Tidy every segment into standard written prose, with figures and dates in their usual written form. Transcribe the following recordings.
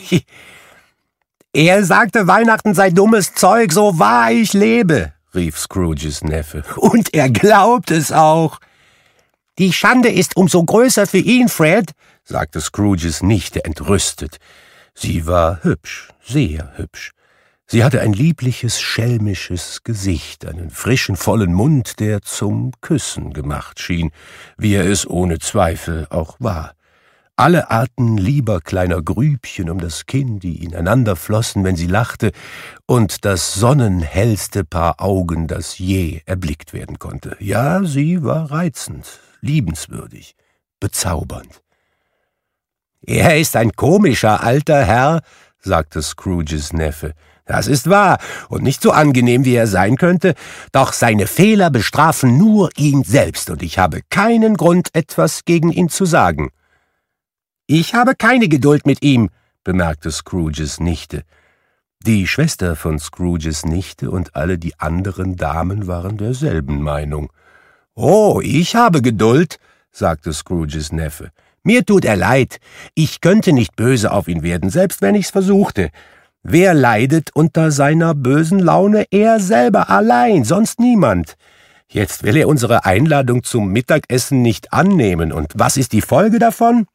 »Er sagte, Weihnachten sei dummes Zeug, so wahr ich lebe«, rief Scrooges Neffe. »Und er glaubt es auch.« »Die Schande ist umso größer für ihn, Fred«, sagte Scrooges Nichte entrüstet. Sie war hübsch, sehr hübsch. Sie hatte ein liebliches, schelmisches Gesicht, einen frischen, vollen Mund, der zum Küssen gemacht schien, wie er es ohne Zweifel auch war. Alle Arten lieber kleiner Grübchen um das Kinn, die ineinander flossen, wenn sie lachte, und das sonnenhellste Paar Augen, das je erblickt werden konnte. Ja, sie war reizend, liebenswürdig, bezaubernd. »Er ist ein komischer alter Herr«, sagte Scrooges Neffe. »Das ist wahr und nicht so angenehm, wie er sein könnte, doch seine Fehler bestrafen nur ihn selbst, und ich habe keinen Grund, etwas gegen ihn zu sagen.« »Ich habe keine Geduld mit ihm«, bemerkte Scrooges Nichte. Die Schwester von Scrooges Nichte und alle die anderen Damen waren derselben Meinung. »Oh, ich habe Geduld«, sagte Scrooges Neffe. »Mir tut er leid. Ich könnte nicht böse auf ihn werden, selbst wenn ich's versuchte. Wer leidet unter seiner bösen Laune? Er selber allein, sonst niemand. Jetzt will er unsere Einladung zum Mittagessen nicht annehmen, und was ist die Folge davon?«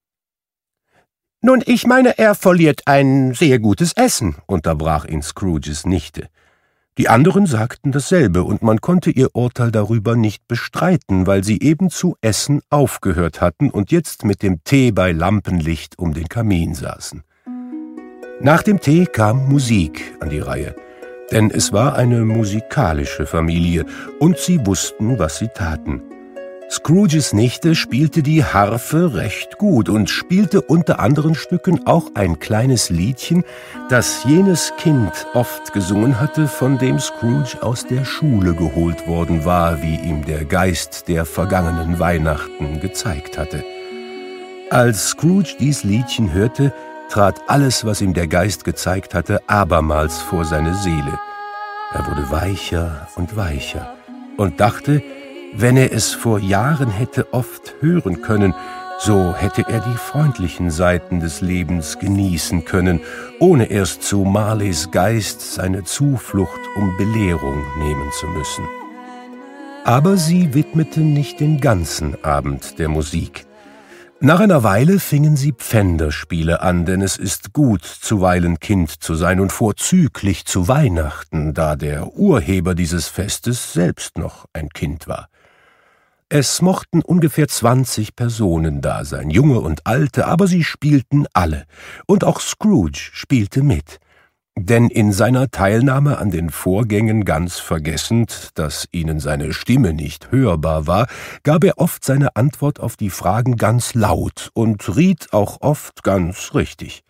»Nun, ich meine, er verliert ein sehr gutes Essen«, unterbrach ihn Scrooges Nichte. Die anderen sagten dasselbe, und man konnte ihr Urteil darüber nicht bestreiten, weil sie eben zu essen aufgehört hatten und jetzt mit dem Tee bei Lampenlicht um den Kamin saßen. Nach dem Tee kam Musik an die Reihe, denn es war eine musikalische Familie, und sie wussten, was sie taten. Scrooges Nichte spielte die Harfe recht gut und spielte unter anderen Stücken auch ein kleines Liedchen, das jenes Kind oft gesungen hatte, von dem Scrooge aus der Schule geholt worden war, wie ihm der Geist der vergangenen Weihnachten gezeigt hatte. Als Scrooge dies Liedchen hörte, trat alles, was ihm der Geist gezeigt hatte, abermals vor seine Seele. Er wurde weicher und weicher und dachte, wenn er es vor Jahren hätte oft hören können, so hätte er die freundlichen Seiten des Lebens genießen können, ohne erst zu Marleys Geist seine Zuflucht um Belehrung nehmen zu müssen. Aber sie widmeten nicht den ganzen Abend der Musik. Nach einer Weile fingen sie Pfänderspiele an, denn es ist gut, zuweilen Kind zu sein und vorzüglich zu Weihnachten, da der Urheber dieses Festes selbst noch ein Kind war. Es mochten ungefähr 20 Personen da sein, Junge und Alte, aber sie spielten alle, und auch Scrooge spielte mit. Denn in seiner Teilnahme an den Vorgängen ganz vergessend, dass ihnen seine Stimme nicht hörbar war, gab er oft seine Antwort auf die Fragen ganz laut und riet auch oft ganz richtig.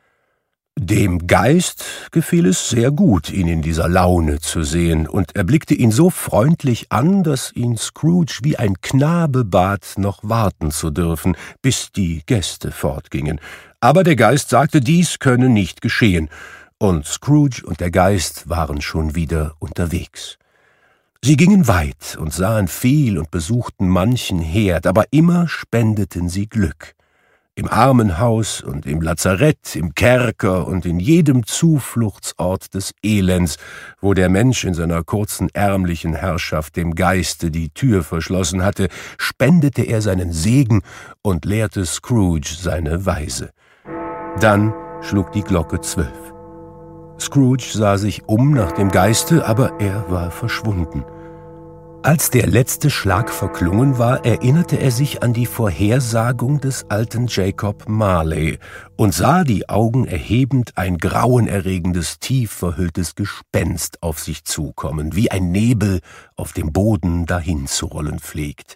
Dem Geist gefiel es sehr gut, ihn in dieser Laune zu sehen, und er blickte ihn so freundlich an, dass ihn Scrooge wie ein Knabe bat, noch warten zu dürfen, bis die Gäste fortgingen. Aber der Geist sagte, dies könne nicht geschehen, und Scrooge und der Geist waren schon wieder unterwegs. Sie gingen weit und sahen viel und besuchten manchen Herd, aber immer spendeten sie Glück. Im Armenhaus und im Lazarett, im Kerker und in jedem Zufluchtsort des Elends, wo der Mensch in seiner kurzen ärmlichen Herrschaft dem Geiste die Tür verschlossen hatte, spendete er seinen Segen und lehrte Scrooge seine Weise. Dann schlug die Glocke 12. Scrooge sah sich um nach dem Geiste, aber er war verschwunden. Als der letzte Schlag verklungen war, erinnerte er sich an die Vorhersagung des alten Jacob Marley und sah, die Augen erhebend, ein grauenerregendes, tief verhülltes Gespenst auf sich zukommen, wie ein Nebel auf dem Boden dahinzurollen pflegt.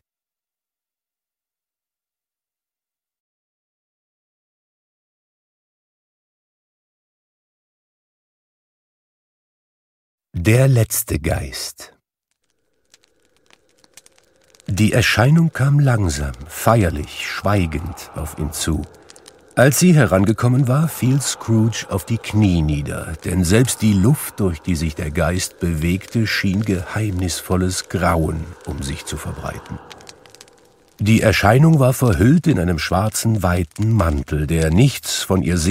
Der letzte Geist. Die Erscheinung kam langsam, feierlich, schweigend auf ihn zu. Als sie herangekommen war, fiel Scrooge auf die Knie nieder, denn selbst die Luft, durch die sich der Geist bewegte, schien geheimnisvolles Grauen um sich zu verbreiten. Die Erscheinung war verhüllt in einem schwarzen, weiten Mantel, der nichts von ihr